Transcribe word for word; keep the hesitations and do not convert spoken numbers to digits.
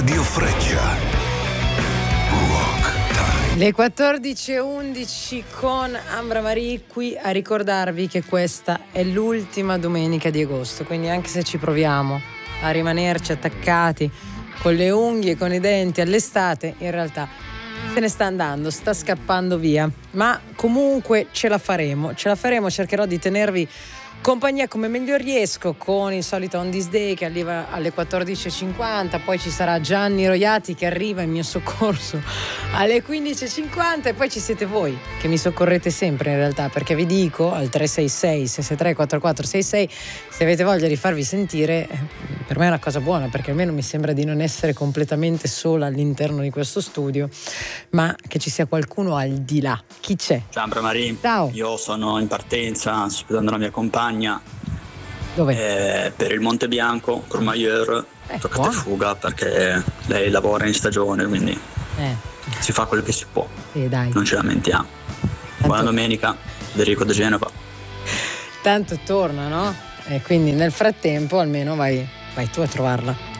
Radio Freccia. Rock Time. Le quattordici e undici con Ambra Marie qui a ricordarvi che questa è l'ultima domenica di agosto, quindi anche se ci proviamo a rimanerci attaccati con le unghie e con i denti all'estate, in realtà se ne sta andando, sta scappando via, ma comunque ce la faremo, ce la faremo, cercherò di tenervi compagnia come meglio riesco con il solito On This Day che arriva alle quattordici e cinquanta, poi ci sarà Gianni Roiati che arriva in mio soccorso alle quindici e cinquanta e poi ci siete voi che mi soccorrete sempre in realtà, perché vi dico al tre sei sei sei sei tre quattro quattro sei sei se avete voglia di farvi sentire, per me è una cosa buona perché almeno mi sembra di non essere completamente sola all'interno di questo studio, ma che ci sia qualcuno al di là. Chi c'è? Ciao Ambra Marie. Ciao. Io sono in partenza, sto aspettando la mia compagna. Dove? Eh, per il Monte Bianco, Courmayeur, Eh, toccate buono. fuga perché lei lavora in stagione, quindi Eh, si fa quello che si può, sì, dai. non ci lamentiamo. Buona domenica, Federico da Genova. Tanto torna, no? E quindi nel frattempo almeno vai, vai tu a trovarla.